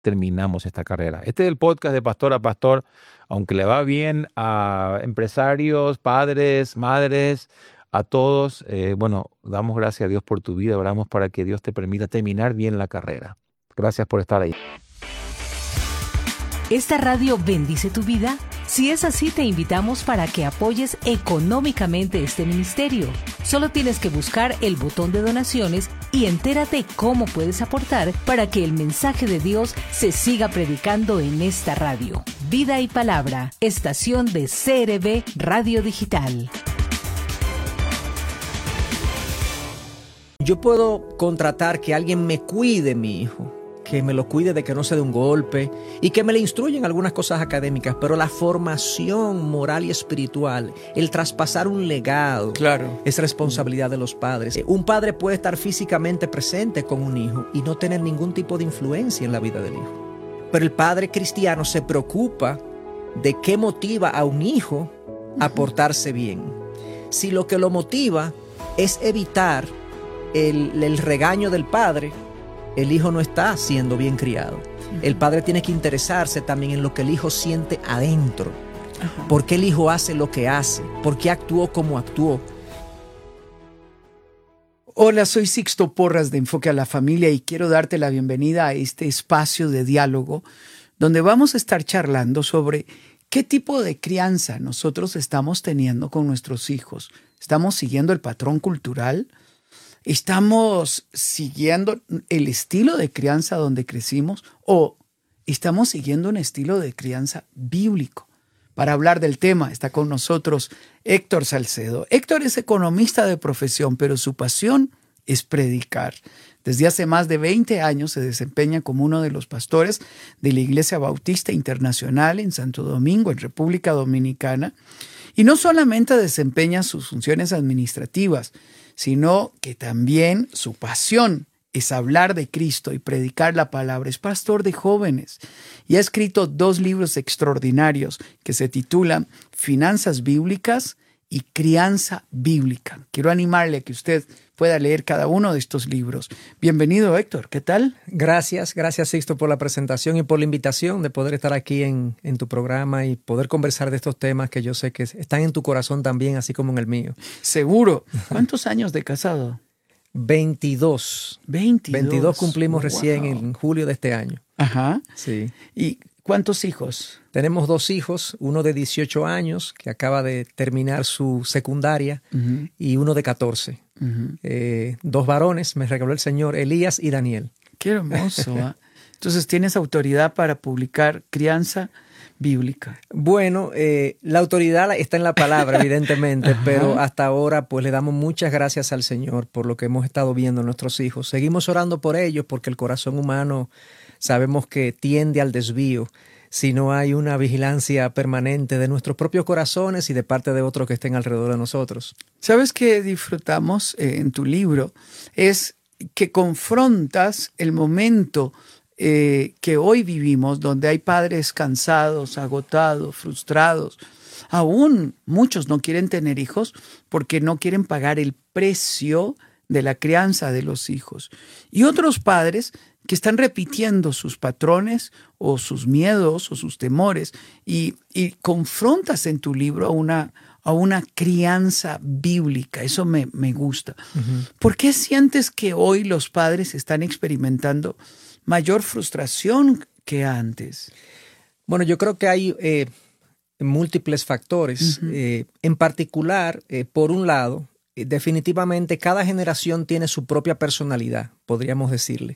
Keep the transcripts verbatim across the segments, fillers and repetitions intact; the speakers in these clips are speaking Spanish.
terminamos esta carrera. Este es el podcast de Pastor a Pastor. Aunque le va bien a empresarios, padres, madres, a todos, eh, bueno, damos gracias a Dios por tu vida, oramos para que Dios te permita terminar bien la carrera. Gracias por estar ahí. ¿Esta radio bendice tu vida? Si es así, te invitamos para que apoyes económicamente este ministerio. Solo tienes que buscar el botón de donaciones y entérate cómo puedes aportar para que el mensaje de Dios se siga predicando en esta radio. Vida y Palabra, estación de C R B Radio Digital. Yo puedo contratar que alguien me cuide mi hijo, que me lo cuide de que no se dé un golpe y que me le instruya en algunas cosas académicas, pero la formación moral y espiritual, el traspasar un legado, claro, es responsabilidad de los padres. Un padre puede estar físicamente presente con un hijo y no tener ningún tipo de influencia en la vida del hijo. Pero el padre cristiano se preocupa de qué motiva a un hijo a portarse bien. Si lo que lo motiva es evitar el, el regaño del padre, el hijo no está siendo bien criado. El padre tiene que interesarse también en lo que el hijo siente adentro. Ajá. ¿Por qué el hijo hace lo que hace? ¿Por qué actuó como actuó? Hola, soy Sixto Porras de Enfoque a la Familia y quiero darte la bienvenida a este espacio de diálogo donde vamos a estar charlando sobre qué tipo de crianza nosotros estamos teniendo con nuestros hijos. ¿Estamos siguiendo el patrón cultural? ¿Estamos siguiendo el estilo de crianza donde crecimos o estamos siguiendo un estilo de crianza bíblico? Para hablar del tema está con nosotros Héctor Salcedo. Héctor es economista de profesión, pero su pasión es predicar. Desde hace más de veinte años se desempeña como uno de los pastores de la Iglesia Bautista Internacional en Santo Domingo, en República Dominicana. Y no solamente desempeña sus funciones administrativas, sino que también su pasión es hablar de Cristo y predicar la palabra. Es pastor de jóvenes y ha escrito dos libros extraordinarios que se titulan Finanzas Bíblicas y Crianza Bíblica. Quiero animarle a que usted pueda leer cada uno de estos libros. Bienvenido, Héctor. ¿Qué tal? Gracias, gracias Sixto por la presentación y por la invitación de poder estar aquí en, en tu programa y poder conversar de estos temas que yo sé que están en tu corazón también, así como en el mío. Seguro. ¿Cuántos años de casado? veintidós. veintidós. veintidós cumplimos Wow. recién en julio de este año. Ajá. Sí. ¿Y cuántos hijos? Tenemos dos hijos, uno de dieciocho años que acaba de terminar su secundaria uh-huh. y uno de catorce. Uh-huh. Eh, dos varones, me regaló el Señor, Elías y Daniel. Qué hermoso. ¿eh? Entonces, ¿tienes autoridad para publicar crianza bíblica? Bueno, eh, la autoridad está en la palabra, evidentemente, pero hasta ahora pues le damos muchas gracias al Señor por lo que hemos estado viendo en nuestros hijos. Seguimos orando por ellos porque el corazón humano sabemos que tiende al desvío si no hay una vigilancia permanente de nuestros propios corazones y de parte de otros que estén alrededor de nosotros. ¿Sabes qué disfrutamos eh, en tu libro? Es que confrontas el momento eh, que hoy vivimos, donde hay padres cansados, agotados, frustrados. Aún muchos no quieren tener hijos porque no quieren pagar el precio de la crianza de los hijos. Y otros padres que están repitiendo sus patrones o sus miedos o sus temores y, y confrontas en tu libro a una, a una crianza bíblica. Eso me, me gusta. Uh-huh. ¿Por qué sientes que hoy los padres están experimentando mayor frustración que antes? Bueno, yo creo que hay eh, múltiples factores. Uh-huh. Eh, en particular, eh, por un lado, eh, definitivamente cada generación tiene su propia personalidad, podríamos decirle.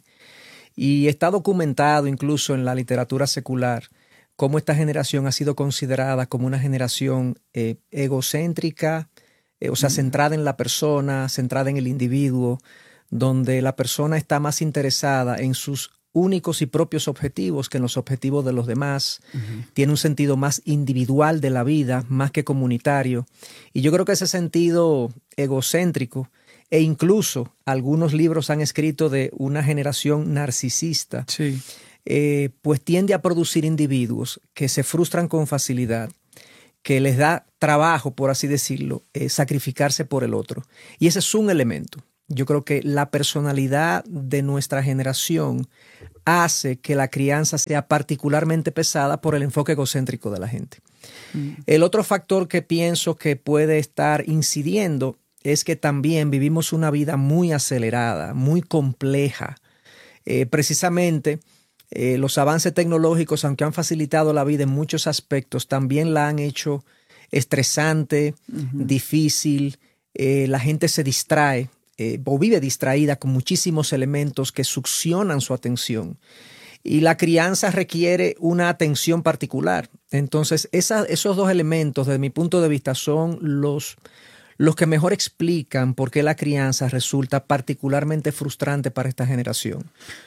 Y está documentado incluso en la literatura secular cómo esta generación ha sido considerada como una generación eh, egocéntrica, eh, o sea, centrada en la persona, centrada en el individuo, donde la persona está más interesada en sus únicos y propios objetivos que en los objetivos de los demás. Uh-huh. Tiene un sentido más individual de la vida, más que comunitario. Y yo creo que ese sentido egocéntrico, e incluso algunos libros han escrito de una generación narcisista, sí. eh, pues tiende a producir individuos que se frustran con facilidad, que les da trabajo, por así decirlo, eh, sacrificarse por el otro. Y ese es un elemento. Yo creo que la personalidad de nuestra generación hace que la crianza sea particularmente pesada por el enfoque egocéntrico de la gente. Mm. El otro factor que pienso que puede estar incidiendo es que también vivimos una vida muy acelerada, muy compleja. Eh, precisamente eh, los avances tecnológicos, aunque han facilitado la vida en muchos aspectos, también la han hecho estresante, uh-huh. difícil. Eh, la gente se distrae eh, o vive distraída con muchísimos elementos que succionan su atención. Y la crianza requiere una atención particular. Entonces, esa, esos dos elementos, desde mi punto de vista, son los... los que mejor explican por qué la crianza resulta particularmente frustrante para esta generación.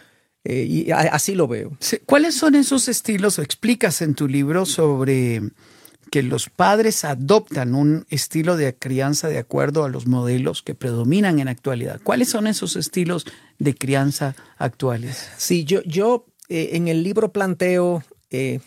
Eh, y a, así lo veo. ¿Cuáles son esos estilos? Explicas en tu libro sobre que los padres adoptan un estilo de crianza de acuerdo a los modelos que predominan en la actualidad. ¿Cuáles son esos estilos de crianza actuales? Sí, yo, yo eh, en el libro planteo... Eh,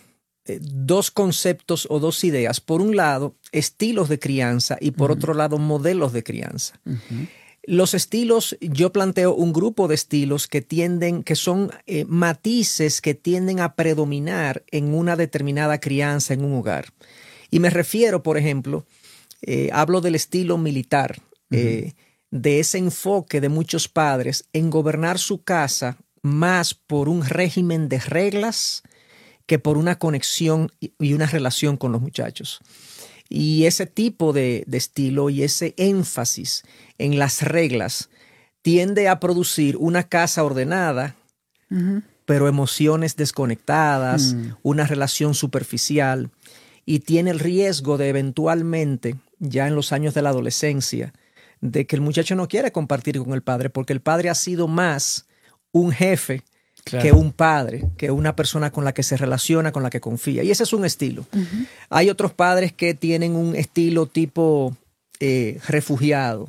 dos conceptos o dos ideas. Por un lado, estilos de crianza y por uh-huh. otro lado, modelos de crianza. Uh-huh. Los estilos, yo planteo un grupo de estilos que tienden, que son eh, matices que tienden a predominar en una determinada crianza en un hogar. Y me refiero, por ejemplo, eh, hablo del estilo militar, uh-huh. eh, de ese enfoque de muchos padres en gobernar su casa más por un régimen de reglas que por una conexión y una relación con los muchachos. Y ese tipo de, de estilo y ese énfasis en las reglas tiende a producir una casa ordenada, uh-huh. pero emociones desconectadas, uh-huh. una relación superficial, y tiene el riesgo de eventualmente, ya en los años de la adolescencia, de que el muchacho no quiere compartir con el padre porque el padre ha sido más un jefe Claro. que un padre, que una persona con la que se relaciona, con la que confía. Y ese es un estilo. Uh-huh. Hay otros padres que tienen un estilo tipo eh, refugiado,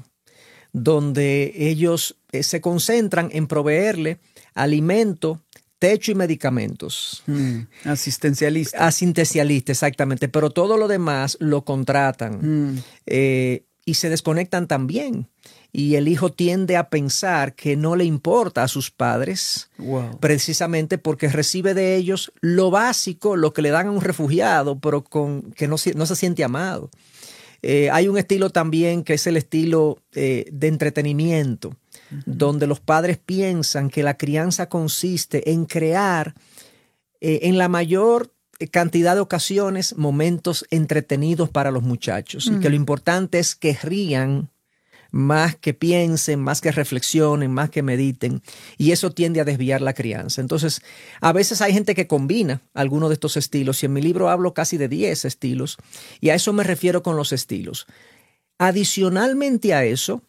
donde ellos eh, se concentran en proveerle alimento, techo y medicamentos. Mm. Asistencialista. Asistencialista, exactamente. Pero todo lo demás lo contratan mm. eh, y se desconectan también. Y el hijo tiende a pensar que no le importa a sus padres, wow. precisamente porque recibe de ellos lo básico, lo que le dan a un refugiado, pero con que no, no se siente amado. Eh, hay un estilo también que es el estilo eh, de entretenimiento, uh-huh. donde los padres piensan que la crianza consiste en crear eh, en la mayor cantidad de ocasiones momentos entretenidos para los muchachos, uh-huh. y que lo importante es que rían, más que piensen, más que reflexionen, más que mediten, y eso tiende a desviar la crianza. Entonces, a veces hay gente que combina algunos de estos estilos, y en mi libro hablo casi de diez estilos, y a eso me refiero con los estilos. Adicionalmente a eso,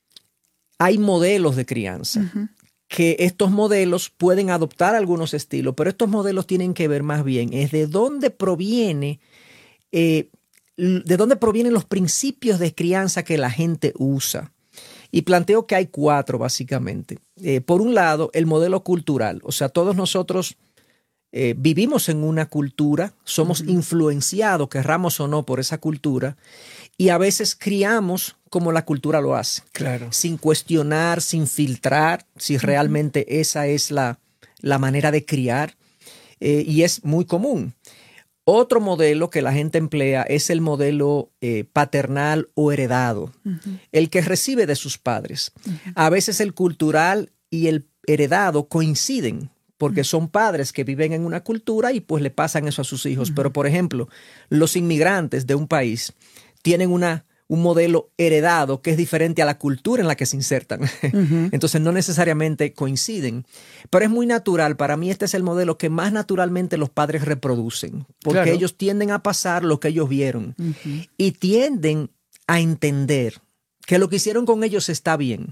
hay modelos de crianza, uh-huh. que estos modelos pueden adoptar algunos estilos, pero estos modelos tienen que ver más bien es de dónde proviene eh, de dónde provienen los principios de crianza que la gente usa. Y planteo que hay cuatro, básicamente. Eh, por un lado, el modelo cultural. O sea, todos nosotros eh, vivimos en una cultura, somos uh-huh. influenciados, querramos o no, por esa cultura, y a veces criamos como la cultura lo hace. Claro. Sin cuestionar, sin filtrar, si realmente uh-huh. esa es la, la manera de criar. Eh, y es muy común. Otro modelo que la gente emplea es el modelo eh, paternal o heredado, uh-huh. el que recibe de sus padres. Uh-huh. A veces el cultural y el heredado coinciden porque uh-huh. son padres que viven en una cultura y pues le pasan eso a sus hijos. Uh-huh. Pero, por ejemplo, los inmigrantes de un país tienen una, un modelo heredado que es diferente a la cultura en la que se insertan. Uh-huh. Entonces no necesariamente coinciden. Pero es muy natural. Para mí este es el modelo que más naturalmente los padres reproducen. Porque claro. ellos tienden a pasar lo que ellos vieron. Uh-huh. Y tienden a entender que lo que hicieron con ellos está bien.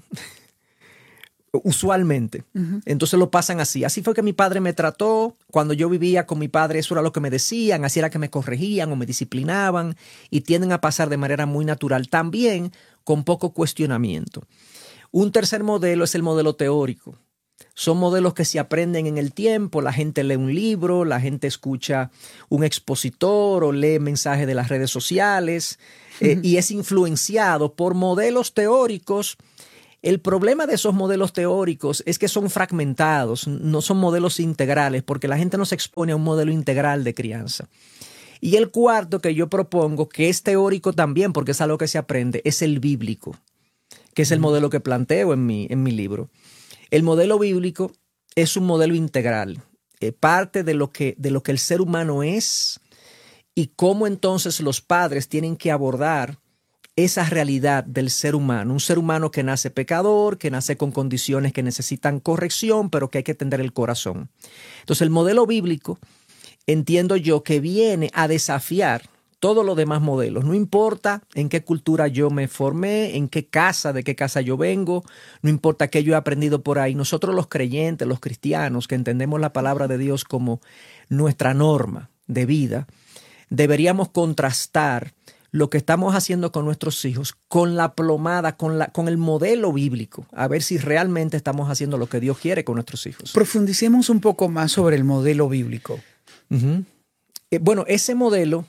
Usualmente. Uh-huh. Entonces lo pasan así. Así fue que mi padre me trató. Cuando yo vivía con mi padre, eso era lo que me decían. Así era que me corregían o me disciplinaban. Y tienden a pasar de manera muy natural. También con poco cuestionamiento. Un tercer modelo es el modelo teórico. Son modelos que se aprenden en el tiempo. La gente lee un libro, la gente escucha un expositor o lee mensajes de las redes sociales. Uh-huh. eh, y es influenciado por modelos teóricos El problema de esos modelos teóricos es que son fragmentados, no son modelos integrales, porque la gente no se expone a un modelo integral de crianza. Y el cuarto que yo propongo, que es teórico también, porque es algo que se aprende, es el bíblico, que es el modelo que planteo en mi, en mi libro. El modelo bíblico es un modelo integral, eh, parte de lo que, de lo que el ser humano es y cómo entonces los padres tienen que abordar esa realidad del ser humano, un ser humano que nace pecador, que nace con condiciones que necesitan corrección, pero que hay que tender el corazón. Entonces el modelo bíblico, entiendo yo, que viene a desafiar todos los demás modelos. No importa en qué cultura yo me formé, en qué casa, de qué casa yo vengo, no importa qué yo he aprendido por ahí. Nosotros los creyentes, los cristianos, que entendemos la palabra de Dios como nuestra norma de vida, deberíamos contrastar lo que estamos haciendo con nuestros hijos con la plomada, con, la, con el modelo bíblico, a ver si realmente estamos haciendo lo que Dios quiere con nuestros hijos. Profundicemos un poco más sobre el modelo bíblico. Uh-huh. Eh, bueno, ese modelo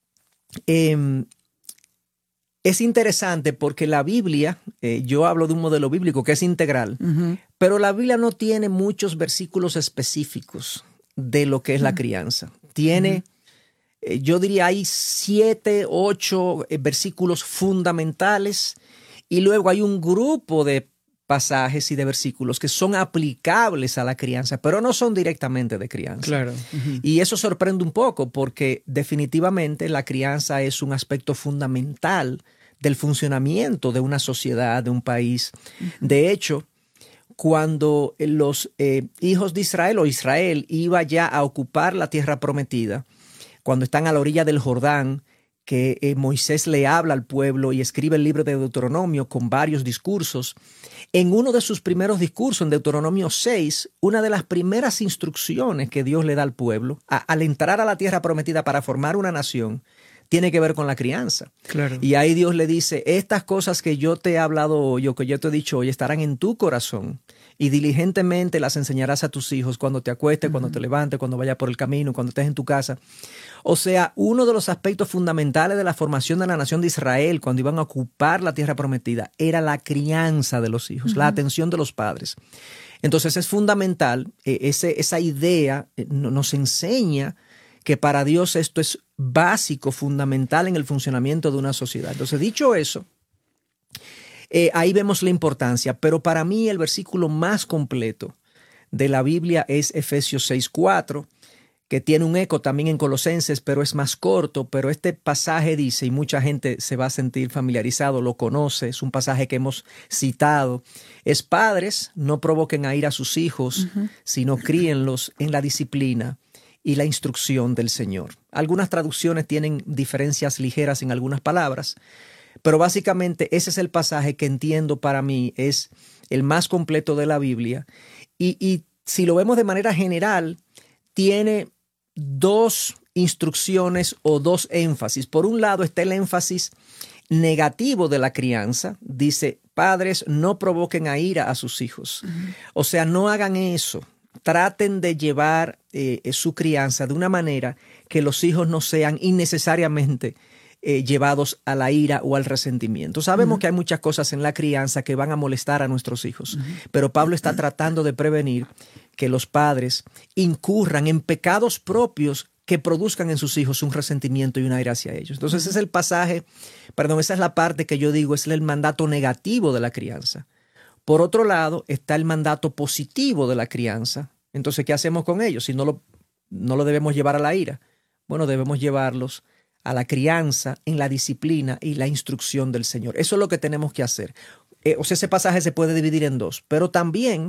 eh, es interesante porque la Biblia, eh, yo hablo de un modelo bíblico que es integral, uh-huh. pero la Biblia no tiene muchos versículos específicos de lo que es uh-huh. la crianza. Tiene... Uh-huh. Yo diría hay siete, ocho versículos fundamentales y luego hay un grupo de pasajes y de versículos que son aplicables a la crianza, pero no son directamente de crianza. Claro. Uh-huh. Y eso sorprende un poco porque definitivamente la crianza es un aspecto fundamental del funcionamiento de una sociedad, de un país. Uh-huh. De hecho, cuando los eh, hijos de Israel o Israel iba ya a ocupar la tierra prometida, cuando están a la orilla del Jordán, que eh, Moisés le habla al pueblo y escribe el libro de Deuteronomio con varios discursos. En uno de sus primeros discursos, en Deuteronomio seis, una de las primeras instrucciones que Dios le da al pueblo, a, al entrar a la tierra prometida para formar una nación, tiene que ver con la crianza. Claro. Y ahí Dios le dice, estas cosas que yo te he hablado hoy o que yo te he dicho hoy estarán en tu corazón y diligentemente las enseñarás a tus hijos cuando te acuestes, uh-huh. cuando te levantes, cuando vayas por el camino, cuando estés en tu casa. O sea, uno de los aspectos fundamentales de la formación de la nación de Israel cuando iban a ocupar la tierra prometida era la crianza de los hijos, uh-huh. la atención de los padres. Entonces es fundamental, eh, ese, esa idea eh, nos enseña que para Dios esto es básico, fundamental en el funcionamiento de una sociedad. Entonces, dicho eso, eh, ahí vemos la importancia. Pero para mí el versículo más completo de la Biblia es Efesios seis cuatro, que tiene un eco también en Colosenses, pero es más corto. Pero este pasaje dice, y mucha gente se va a sentir familiarizado, lo conoce, es un pasaje que hemos citado, es: padres, no provoquen a ira a sus hijos, uh-huh. sino críenlos en la disciplina y la instrucción del Señor. Algunas traducciones tienen diferencias ligeras en algunas palabras, pero básicamente ese es el pasaje que entiendo para mí es el más completo de la Biblia. Y, y si lo vemos de manera general, tiene dos instrucciones o dos énfasis. Por un lado está el énfasis negativo de la crianza. Dice, padres, no provoquen a ira a sus hijos. Uh-huh. O sea, no hagan eso. Traten de llevar eh, su crianza de una manera que los hijos no sean innecesariamente eh, llevados a la ira o al resentimiento. Sabemos uh-huh. que hay muchas cosas en la crianza que van a molestar a nuestros hijos, uh-huh. pero Pablo está tratando de prevenir que los padres incurran en pecados propios que produzcan en sus hijos un resentimiento y una ira hacia ellos. Entonces ese es el pasaje, perdón, esa es la parte que yo digo es el mandato negativo de la crianza. Por otro lado, está el mandato positivo de la crianza. Entonces, ¿qué hacemos con ellos? Si no lo, no lo debemos llevar a la ira. Bueno, debemos llevarlos a la crianza en la disciplina y la instrucción del Señor. Eso es lo que tenemos que hacer. Eh, o sea, ese pasaje se puede dividir en dos, pero también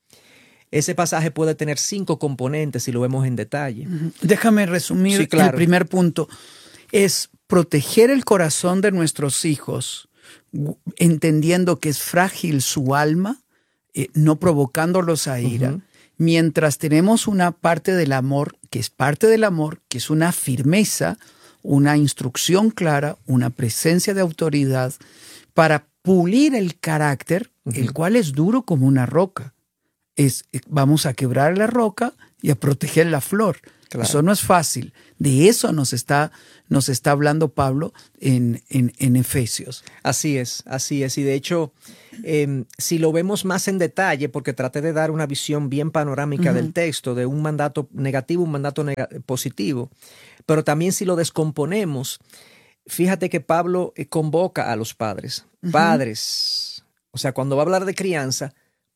ese pasaje puede tener cinco componentes si lo vemos en detalle. Déjame resumir sí, claro. El primer punto. Es proteger el corazón de nuestros hijos, entendiendo que es frágil su alma, eh, no provocándolos a ira, uh-huh. mientras tenemos una parte del amor, que es parte del amor, que es una firmeza, una instrucción clara, una presencia de autoridad, para pulir el carácter, uh-huh. el cual es duro como una roca. Es, vamos a quebrar la roca y a proteger la flor. Claro. Eso no es fácil. De eso nos está, nos está hablando Pablo en, en, en Efesios. Así es, así es. Y de hecho, eh, si lo vemos más en detalle, porque traté de dar una visión bien panorámica uh-huh. del texto, de un mandato negativo, un mandato neg- positivo, pero también si lo descomponemos, fíjate que Pablo eh, convoca a los padres. Uh-huh. Padres. O sea, cuando va a hablar de crianza,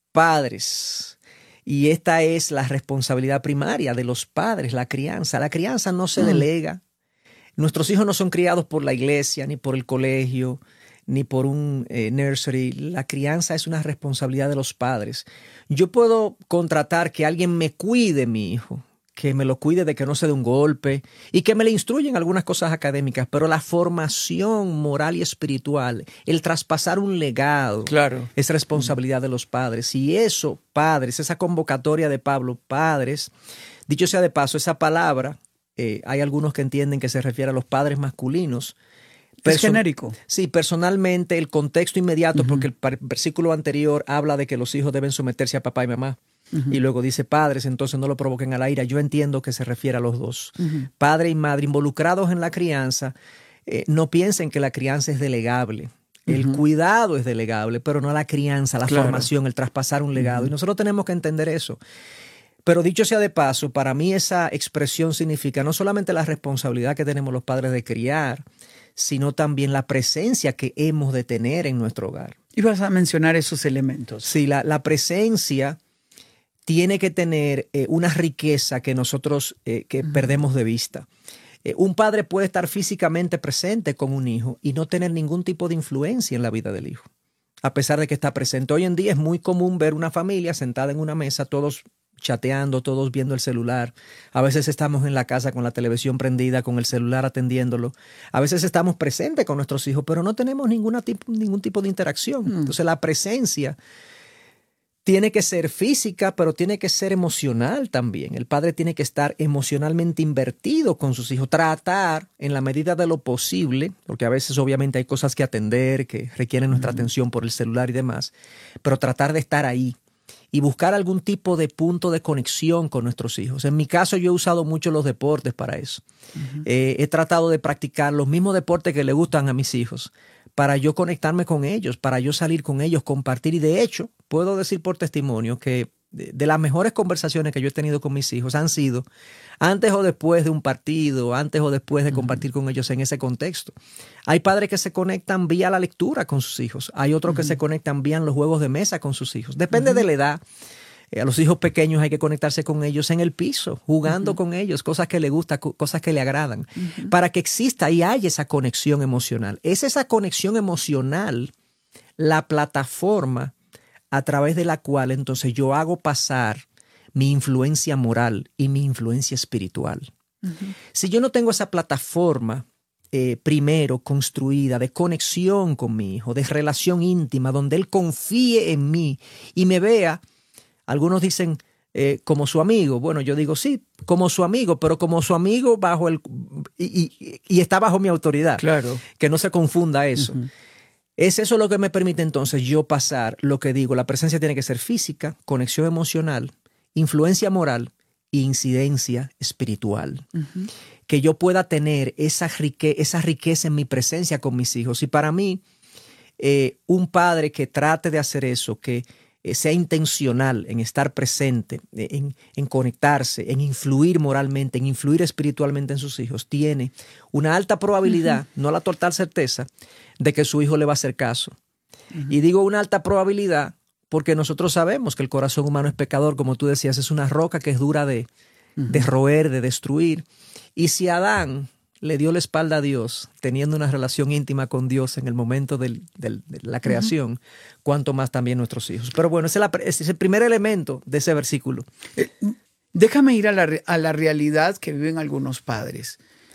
padres. Y esta es la responsabilidad primaria de los padres, la crianza. La crianza no se mm. delega. Nuestros hijos no son criados por la iglesia, ni por el colegio, ni por un eh, nursery. La crianza es una responsabilidad de los padres. Yo puedo contratar que alguien me cuide mi hijo, que me lo cuide de que no se dé un golpe y que me le instruya en algunas cosas académicas, pero la formación moral y espiritual, el traspasar un legado, claro. es responsabilidad de los padres. Y eso, padres, esa convocatoria de Pablo, padres, dicho sea de paso, esa palabra, eh, hay algunos que entienden que se refiere a los padres masculinos. Person- es genérico. Sí, personalmente el contexto inmediato, uh-huh. porque el par- versículo anterior habla de que los hijos deben someterse a papá y mamá. Uh-huh. Y luego dice padres, entonces no lo provoquen a la ira. Yo entiendo que se refiere a los dos. Uh-huh. Padre y madre involucrados en la crianza, eh, no piensen que la crianza es delegable. Uh-huh. El cuidado es delegable, pero no la crianza, la claro. formación, el traspasar un legado. Uh-huh. Y nosotros tenemos que entender eso. Pero dicho sea de paso, para mí esa expresión significa no solamente la responsabilidad que tenemos los padres de criar, sino también la presencia que hemos de tener en nuestro hogar. Y vas a mencionar esos elementos. Sí, la, la presencia tiene que tener eh, una riqueza que nosotros eh, que uh-huh. perdemos de vista. Eh, un padre puede estar físicamente presente con un hijo y no tener ningún tipo de influencia en la vida del hijo, a pesar de que está presente. Hoy en día es muy común ver una familia sentada en una mesa, todos chateando, todos viendo el celular. A veces estamos en la casa con la televisión prendida, con el celular atendiéndolo. A veces estamos presentes con nuestros hijos, pero no tenemos ninguna tipo, ningún tipo de interacción. Mm. Entonces la presencia tiene que ser física, pero tiene que ser emocional también. El padre tiene que estar emocionalmente invertido con sus hijos, tratar en la medida de lo posible, porque a veces obviamente hay cosas que atender, que requieren nuestra mm. atención por el celular y demás, pero tratar de estar ahí y buscar algún tipo de punto de conexión con nuestros hijos. En mi caso, yo he usado mucho los deportes para eso. Uh-huh. Eh, he tratado de practicar los mismos deportes que le gustan a mis hijos para yo conectarme con ellos, para yo salir con ellos, compartir. Y de hecho, puedo decir por testimonio que de, de las mejores conversaciones que yo he tenido con mis hijos han sido antes o después de un partido, antes o después de compartir uh-huh. con ellos en ese contexto. Hay padres que se conectan vía la lectura con sus hijos. Hay otros uh-huh. que se conectan vía los juegos de mesa con sus hijos. Depende uh-huh. de la edad. Eh, a los hijos pequeños hay que conectarse con ellos en el piso, jugando uh-huh. con ellos, cosas que les gustan, cosas que le agradan, uh-huh. para que exista y haya esa conexión emocional. Es esa conexión emocional la plataforma a través de la cual entonces yo hago pasar mi influencia moral y mi influencia espiritual. Uh-huh. Si yo no tengo esa plataforma eh, primero construida de conexión con mi hijo, de relación íntima, donde él confíe en mí y me vea, algunos dicen eh, como su amigo. Bueno, yo digo sí, como su amigo, pero como su amigo bajo el y, y, y está bajo mi autoridad. Claro. Que no se confunda eso. Uh-huh. Es eso lo que me permite entonces yo pasar lo que digo. La presencia tiene que ser física, conexión emocional, influencia moral e incidencia espiritual. Uh-huh. Que yo pueda tener esa, rique, esa riqueza en mi presencia con mis hijos. Y para mí, eh, un padre que trate de hacer eso, que eh, sea intencional en estar presente, en, en conectarse, en influir moralmente, en influir espiritualmente en sus hijos, tiene una alta probabilidad, uh-huh. no la total certeza, de que su hijo le va a hacer caso. Uh-huh. Y digo una alta probabilidad porque nosotros sabemos que el corazón humano es pecador, como tú decías, es una roca que es dura de, uh-huh. de roer, de destruir. Y si Adán le dio la espalda a Dios, teniendo una relación íntima con Dios en el momento del, del, de la creación, uh-huh. cuanto más también nuestros hijos. Pero bueno, ese es, la, ese es el primer elemento de ese versículo. Eh, déjame ir a la, a la realidad que viven algunos padres.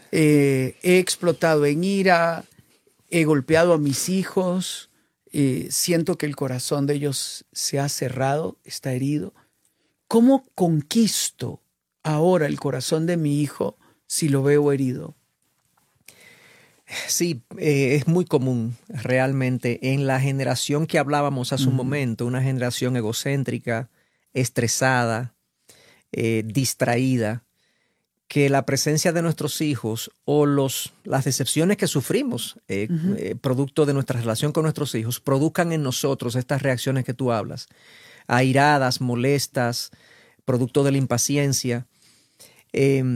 Eh, he explotado en ira, he golpeado a mis hijos, eh, siento que el corazón de ellos se ha cerrado, está herido. ¿Cómo conquisto ahora el corazón de mi hijo si lo veo herido? Sí, eh, es muy común realmente en la generación que hablábamos hace uh-huh. un momento, una generación egocéntrica, estresada, eh, distraída, que la presencia de nuestros hijos o los, las decepciones que sufrimos eh, uh-huh. eh, producto de nuestra relación con nuestros hijos produzcan en nosotros estas reacciones que tú hablas, airadas, molestas, producto de la impaciencia. Eh,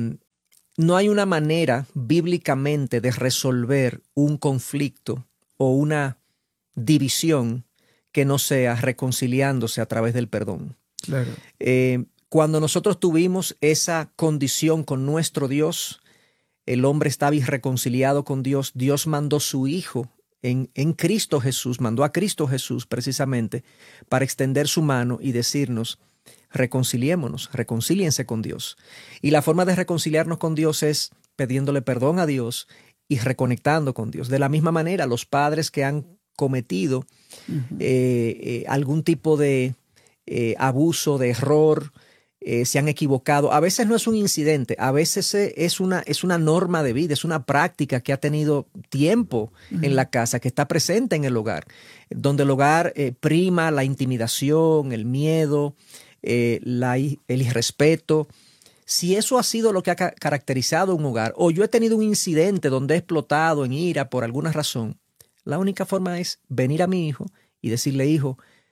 no hay una manera bíblicamente de resolver un conflicto o una división que no sea reconciliándose a través del perdón. Claro. Eh, Cuando nosotros tuvimos esa condición con nuestro Dios, el hombre estaba irreconciliado con Dios. Dios mandó su Hijo en, en Cristo Jesús, mandó a Cristo Jesús precisamente para extender su mano y decirnos, reconciliémonos, reconcíliense con Dios. Y la forma de reconciliarnos con Dios es pidiéndole perdón a Dios y reconectando con Dios. De la misma manera, los padres que han cometido uh-huh. eh, eh, algún tipo de eh, abuso, de error, Eh, se han equivocado. A veces no es un incidente, a veces es una, es una norma de vida, es una práctica que ha tenido tiempo uh-huh. en la casa, que está presente en el hogar, donde el hogar eh, prima la intimidación, el miedo, eh, la, el irrespeto. Si eso ha sido lo que ha ca- caracterizado un hogar, o yo he tenido un incidente donde he explotado en ira por alguna razón, la única forma es venir a mi hijo y decirle, hijo,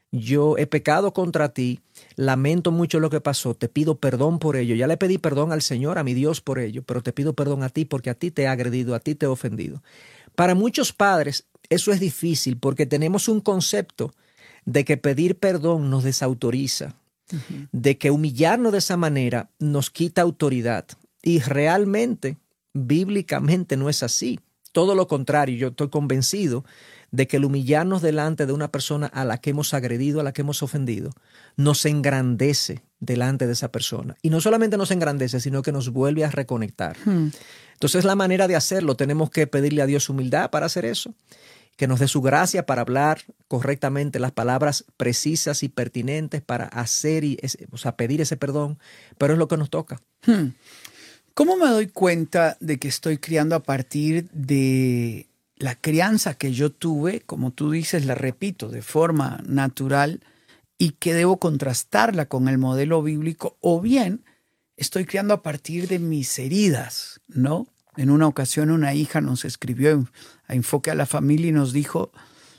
yo he pecado contra ti, lamento mucho lo que pasó, te pido perdón por ello. Ya le pedí perdón al Señor, a mi Dios por ello, pero te pido perdón a ti porque a ti te he agredido, a ti te he ofendido. Para muchos padres eso es difícil porque tenemos un concepto de que pedir perdón nos desautoriza, uh-huh. de que humillarnos de esa manera nos quita autoridad. Y realmente, bíblicamente no es así. Todo lo contrario, yo estoy convencido de que el humillarnos delante de una persona a la que hemos agredido, a la que hemos ofendido, nos engrandece delante de esa persona. Y no solamente nos engrandece, sino que nos vuelve a reconectar. Hmm. Entonces, la manera de hacerlo, tenemos que pedirle a Dios humildad para hacer eso, que nos dé su gracia para hablar correctamente las palabras precisas y pertinentes para hacer y, o sea, pedir ese perdón, pero es lo que nos toca. Hmm. ¿Cómo me doy cuenta de que estoy criando a partir de la crianza que yo tuve, como tú dices, la repito, de forma natural, y que debo contrastarla con el modelo bíblico, o bien estoy criando a partir de mis heridas, ¿no? En una ocasión una hija nos escribió a Enfoque a la Familia y nos dijo,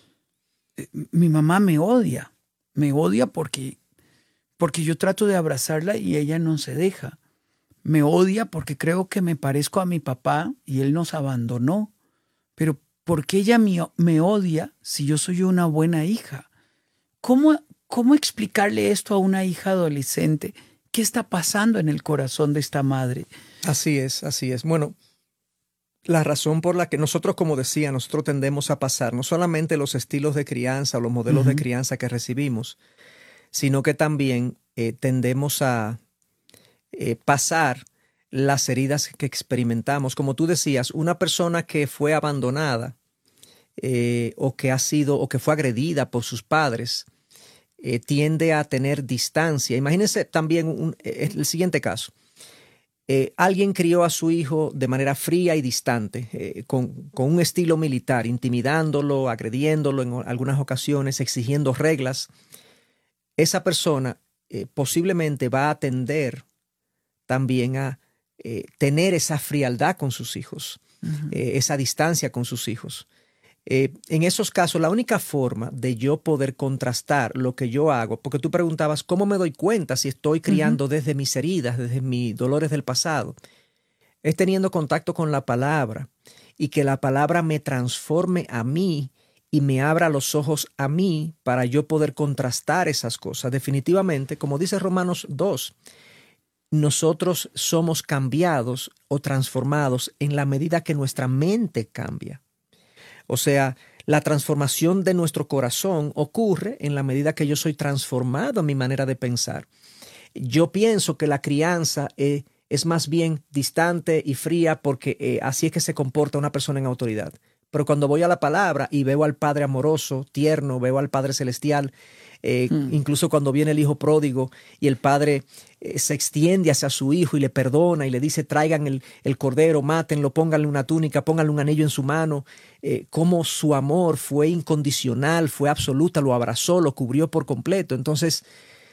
mi mamá me odia, me odia porque, porque yo trato de abrazarla y ella no se deja. Me odia porque creo que me parezco a mi papá y él nos abandonó. Pero ¿por qué ella me, me odia si yo soy una buena hija? ¿Cómo, ¿Cómo explicarle esto a una hija adolescente? ¿Qué está pasando en el corazón de esta madre? Así es, así es. Bueno, la razón por la que nosotros, como decía, nosotros tendemos a pasar no solamente los estilos de crianza o los modelos uh-huh. de crianza que recibimos, sino que también eh, tendemos a eh, pasar las heridas que experimentamos. Como tú decías, una persona que fue abandonada eh, o que ha sido o que fue agredida por sus padres eh, tiende a tener distancia. Imagínense también un, el siguiente caso. Eh, alguien crió a su hijo de manera fría y distante, eh, con, con un estilo militar, intimidándolo, agrediéndolo en algunas ocasiones, exigiendo reglas. Esa persona eh, posiblemente va a tender también a eh, tener esa frialdad con sus hijos, uh-huh. eh, esa distancia con sus hijos. Eh, en esos casos, la única forma de yo poder contrastar lo que yo hago, porque tú preguntabas, ¿cómo me doy cuenta si estoy criando uh-huh. desde mis heridas, desde mis dolores del pasado? Es teniendo contacto con la palabra y que la palabra me transforme a mí y me abra los ojos a mí para yo poder contrastar esas cosas. Definitivamente, como dice Romanos dos, nosotros somos cambiados o transformados en la medida que nuestra mente cambia. O sea, la transformación de nuestro corazón ocurre en la medida que yo soy transformado en mi manera de pensar. Yo pienso que la crianza eh, es más bien distante y fría porque eh, así es que se comporta una persona en autoridad. Pero cuando voy a la palabra y veo al Padre amoroso, tierno, veo al Padre celestial, eh, hmm. incluso cuando viene el hijo pródigo y el padre eh, se extiende hacia su hijo y le perdona y le dice, traigan el, el cordero, mátenlo, pónganle una túnica, pónganle un anillo en su mano, eh, cómo su amor fue incondicional, fue absoluta, lo abrazó, lo cubrió por completo. Entonces,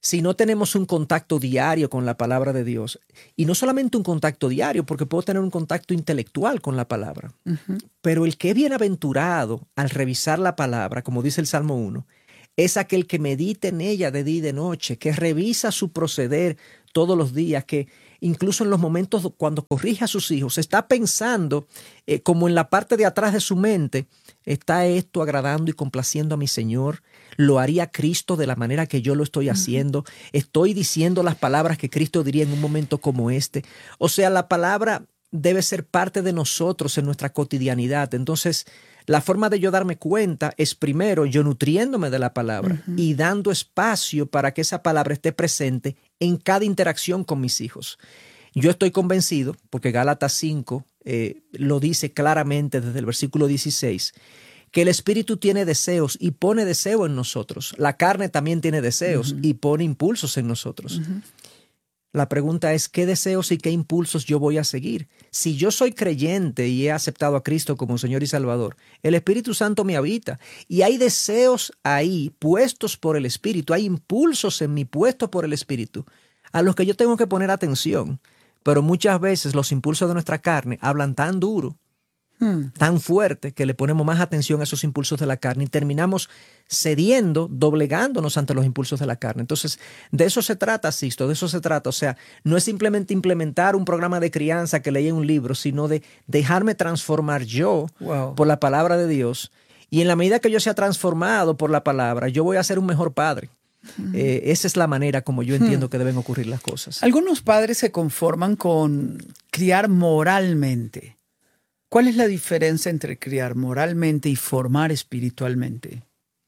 si no tenemos un contacto diario con la palabra de Dios, y no solamente un contacto diario, porque puedo tener un contacto intelectual con la palabra, uh-huh. pero el que es bienaventurado al revisar la palabra, como dice el Salmo uno, es aquel que medita en ella de día y de noche, que revisa su proceder todos los días, que incluso en los momentos cuando corrige a sus hijos, está pensando eh, como en la parte de atrás de su mente, ¿está esto agradando y complaciendo a mi Señor? ¿Lo haría Cristo de la manera que yo lo estoy haciendo? ¿Estoy diciendo las palabras que Cristo diría en un momento como este? O sea, la palabra debe ser parte de nosotros en nuestra cotidianidad. Entonces, la forma de yo darme cuenta es primero yo nutriéndome de la palabra uh-huh. y dando espacio para que esa palabra esté presente en cada interacción con mis hijos. Yo estoy convencido, porque Gálatas cinco eh, lo dice claramente desde el versículo dieciséis, que el Espíritu tiene deseos y pone deseo en nosotros. La carne también tiene deseos uh-huh. y pone impulsos en nosotros. Uh-huh. La pregunta es, ¿qué deseos y qué impulsos yo voy a seguir? Si yo soy creyente y he aceptado a Cristo como Señor y Salvador, el Espíritu Santo me habita y hay deseos ahí puestos por el Espíritu, hay impulsos en mí puestos por el Espíritu a los que yo tengo que poner atención. Pero muchas veces los impulsos de nuestra carne hablan tan duro, Hmm. tan fuerte, que le ponemos más atención a esos impulsos de la carne y terminamos cediendo, doblegándonos ante los impulsos de la carne. Entonces, de eso se trata, Sixto, de eso se trata. O sea, no es simplemente implementar un programa de crianza que leí en un libro, sino de dejarme transformar yo wow. por la palabra de Dios. Y en la medida que yo sea transformado por la palabra, yo voy a ser un mejor padre. Hmm. Eh, esa es la manera como yo entiendo hmm. que deben ocurrir las cosas. Algunos padres se conforman con criar moralmente. ¿Cuál es la diferencia entre criar moralmente y formar espiritualmente?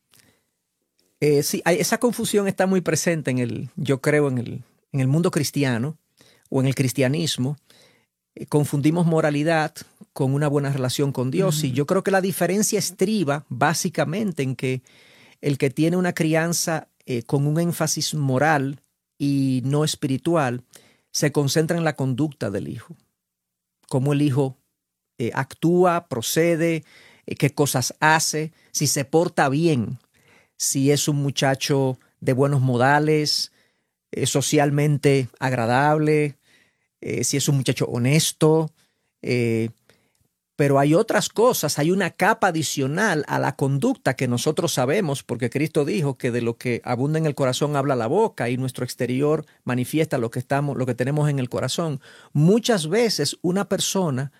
Eh, sí, hay, esa confusión está muy presente en el, yo creo, en el, en el mundo cristiano o en el cristianismo. Eh, confundimos moralidad con una buena relación con Dios. Uh-huh. Y yo creo que la diferencia estriba básicamente en que el que tiene una crianza eh, con un énfasis moral y no espiritual se concentra en la conducta del hijo. Cómo el hijo Eh, actúa, procede, eh, qué cosas hace, si se porta bien, si es un muchacho de buenos modales, eh, socialmente agradable, eh, si es un muchacho honesto. Eh, pero hay otras cosas, hay una capa adicional a la conducta que nosotros sabemos, porque Cristo dijo que de lo que abunda en el corazón habla la boca y nuestro exterior manifiesta lo que, estamos, lo que tenemos en el corazón. Muchas veces una persona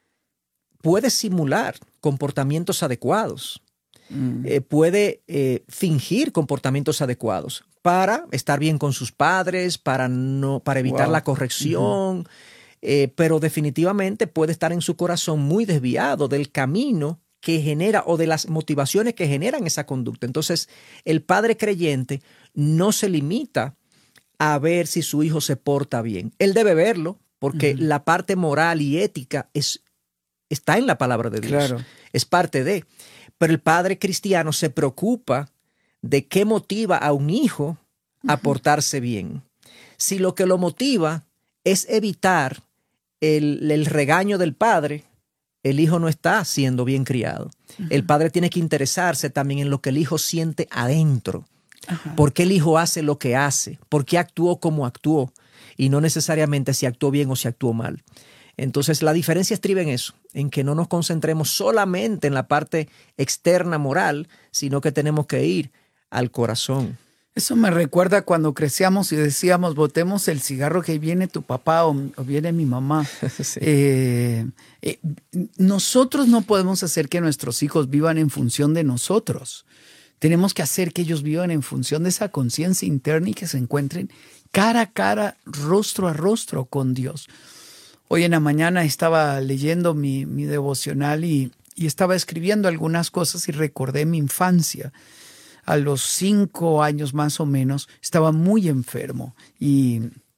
puede simular comportamientos adecuados, mm. eh, puede eh, fingir comportamientos adecuados para estar bien con sus padres, para, no, para evitar wow. la corrección, uh-huh. eh, pero definitivamente puede estar en su corazón muy desviado del camino que genera o de las motivaciones que generan esa conducta. Entonces, el padre creyente no se limita a ver si su hijo se porta bien. Él debe verlo porque uh-huh. la parte moral y ética es está en la palabra de Dios, claro. es parte de. Pero el padre cristiano se preocupa de qué motiva a un hijo a portarse bien. Si lo que lo motiva es evitar el, el regaño del padre, el hijo no está siendo bien criado. Uh-huh. El padre tiene que interesarse también en lo que el hijo siente adentro. Uh-huh. ¿Por qué el hijo hace lo que hace? ¿Por qué actuó como actuó? Y no necesariamente si actuó bien o si actuó mal. Entonces la diferencia estriba en eso, en que no nos concentremos solamente en la parte externa moral, sino que tenemos que ir al corazón. Eso me recuerda cuando crecíamos y decíamos, botemos el cigarro que viene tu papá o, o viene mi mamá. Sí. eh, eh, nosotros no podemos hacer que nuestros hijos vivan en función de nosotros. Tenemos que hacer que ellos vivan en función de esa conciencia interna y que se encuentren cara a cara, rostro a rostro con Dios. Hoy en la mañana estaba leyendo mi, mi devocional y, y estaba escribiendo algunas cosas y recordé mi infancia. A los cinco años más o menos estaba muy enfermo y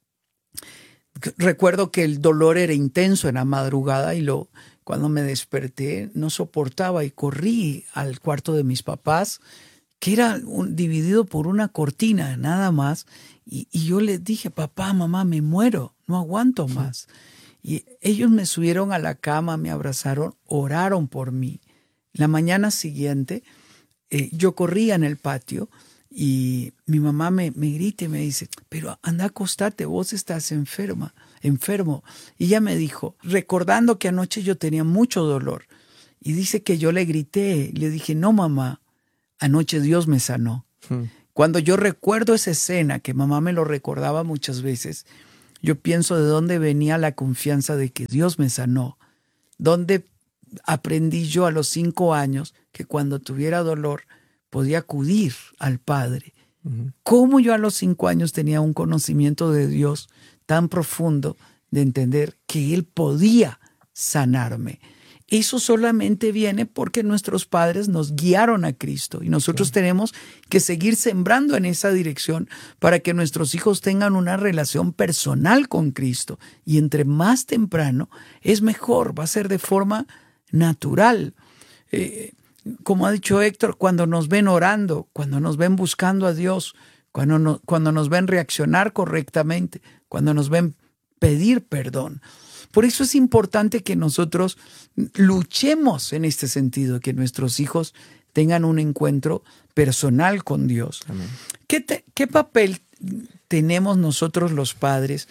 recuerdo que el dolor era intenso en la madrugada y lo, cuando me desperté no soportaba y corrí al cuarto de mis papás, que era un, dividido por una cortina nada más, y, y yo les dije, papá, mamá, me muero, no aguanto más. Y ellos me subieron a la cama, me abrazaron, oraron por mí. La mañana siguiente, eh, yo corría en el patio Y mi mamá me, me grita y me dice, pero anda a acostarte, vos estás enferma, enfermo. Y ella me dijo, recordando que anoche yo tenía mucho dolor. Y dice que yo le grité, le dije, no mamá, anoche Dios me sanó. Hmm. Cuando yo recuerdo esa escena, que mamá me lo recordaba muchas veces, yo pienso de dónde venía la confianza de que Dios me sanó. Dónde aprendí yo a los cinco años que cuando tuviera dolor podía acudir al Padre. Uh-huh. ¿Cómo yo a los cinco años tenía un conocimiento de Dios tan profundo de entender que Él podía sanarme? Eso solamente viene porque nuestros padres nos guiaron a Cristo y nosotros claro. tenemos que seguir sembrando en esa dirección para que nuestros hijos tengan una relación personal con Cristo. Y entre más temprano es mejor, va a ser de forma natural. Eh, como ha dicho Héctor, cuando nos ven orando, cuando nos ven buscando a Dios, cuando, no, cuando nos ven reaccionar correctamente, cuando nos ven pedir perdón. Por eso es importante que nosotros luchemos en este sentido, que nuestros hijos tengan un encuentro personal con Dios. Amén. ¿Qué, te, ¿Qué papel tenemos nosotros los padres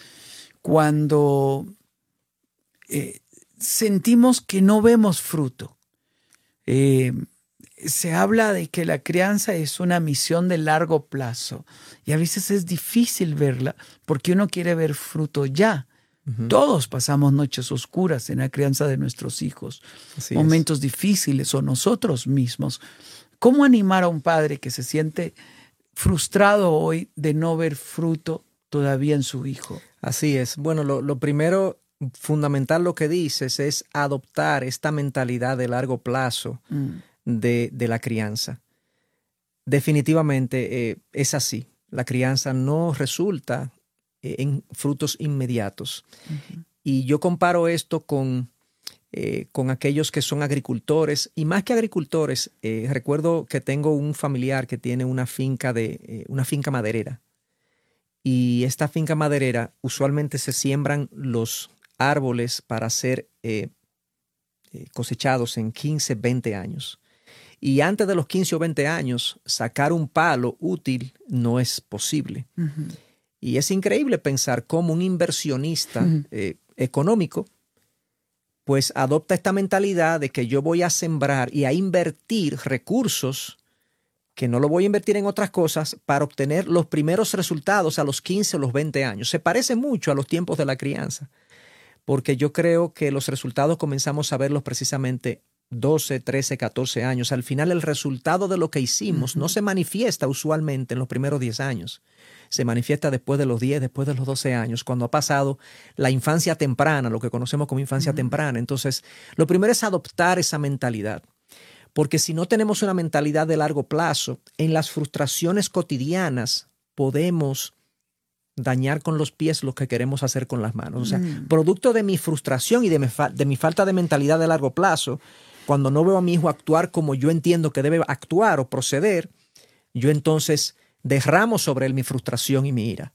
cuando eh, sentimos que no vemos fruto? Eh, se habla de que la crianza es una misión de largo plazo y a veces es difícil verla porque uno quiere ver fruto ya. Uh-huh. Todos pasamos noches oscuras en la crianza de nuestros hijos, Así momentos es. difíciles o nosotros mismos. ¿Cómo animar a un padre que se siente frustrado hoy de no ver fruto todavía en su hijo? Así es. Bueno, lo, lo primero, fundamental lo que dices, es adoptar esta mentalidad de largo plazo mm. de, de la crianza. Definitivamente eh, es así. La crianza no resulta en frutos inmediatos. Uh-huh. Y yo comparo esto con, eh, con aquellos que son agricultores, y más que agricultores, eh, recuerdo que tengo un familiar que tiene una finca, de, eh, una finca maderera, y esta finca maderera usualmente se siembran los árboles para ser eh, eh, cosechados en quince, veinte años. Y antes de los quince o veinte años, sacar un palo útil no es posible. Uh-huh. Y es increíble pensar cómo un inversionista uh-huh. eh, económico pues adopta esta mentalidad de que yo voy a sembrar y a invertir recursos que no lo voy a invertir en otras cosas para obtener los primeros resultados a los quince o los veinte años. Se parece mucho a los tiempos de la crianza, porque yo creo que los resultados comenzamos a verlos precisamente doce, trece, catorce años. Al final el resultado de lo que hicimos uh-huh. no se manifiesta usualmente en los primeros diez años. Se manifiesta después de los diez, después de los doce años, cuando ha pasado la infancia temprana, lo que conocemos como infancia uh-huh. temprana. Entonces, lo primero es adoptar esa mentalidad, porque si no tenemos una mentalidad de largo plazo, en las frustraciones cotidianas podemos dañar con los pies lo que queremos hacer con las manos. O sea, uh-huh. producto de mi frustración y de mi, fa- de mi falta de mentalidad de largo plazo, cuando no veo a mi hijo actuar como yo entiendo que debe actuar o proceder, yo entonces derramo sobre él mi frustración y mi ira.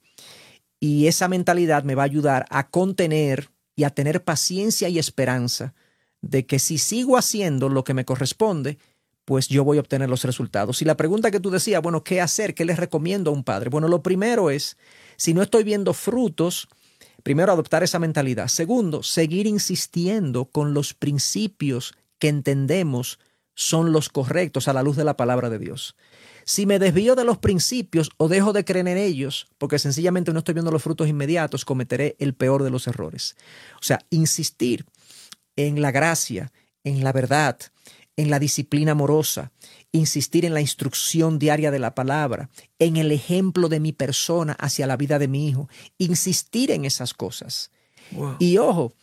Y esa mentalidad me va a ayudar a contener y a tener paciencia y esperanza de que si sigo haciendo lo que me corresponde, pues yo voy a obtener los resultados. Y la pregunta que tú decías, bueno, ¿qué hacer? ¿Qué les recomiendo a un padre? Bueno, lo primero es, si no estoy viendo frutos, primero adoptar esa mentalidad. Segundo, seguir insistiendo con los principios que entendemos son los correctos a la luz de la palabra de Dios. Si me desvío de los principios o dejo de creer en ellos, porque sencillamente no estoy viendo los frutos inmediatos, cometeré el peor de los errores. O sea, insistir en la gracia, en la verdad, en la disciplina amorosa, insistir en la instrucción diaria de la palabra, en el ejemplo de mi persona hacia la vida de mi hijo, insistir en esas cosas. Wow. Y ojo,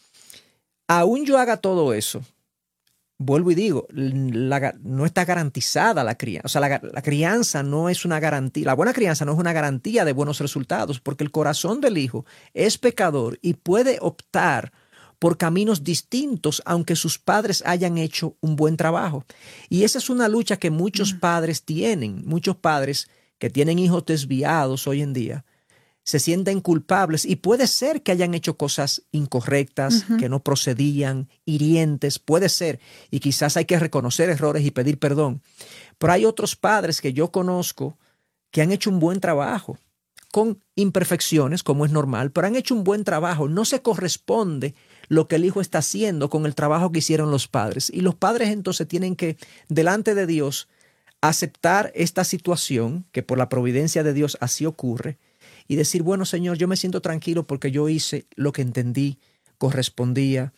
aún yo haga todo eso, vuelvo y digo, la, no está garantizada la crianza. O sea, la, la crianza no es una garantía. La buena crianza no es una garantía de buenos resultados, porque el corazón del hijo es pecador y puede optar por caminos distintos, aunque sus padres hayan hecho un buen trabajo. Y esa es una lucha que muchos mm. padres tienen. Muchos padres que tienen hijos desviados hoy en día se sienten culpables y puede ser que hayan hecho cosas incorrectas, uh-huh. que no procedían, hirientes, puede ser, y quizás hay que reconocer errores y pedir perdón. Pero hay otros padres que yo conozco que han hecho un buen trabajo, con imperfecciones, como es normal, pero han hecho un buen trabajo. No se corresponde lo que el hijo está haciendo con el trabajo que hicieron los padres. Y los padres entonces tienen que, delante de Dios, aceptar esta situación, que por la providencia de Dios así ocurre, y decir, bueno, Señor, yo me siento tranquilo porque yo hice lo que entendí correspondía